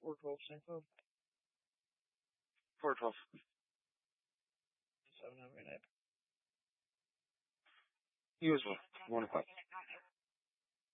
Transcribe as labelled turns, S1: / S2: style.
S1: 412 St.
S2: 412.
S1: 7 have a good night.
S2: You as well. 1 o'clock.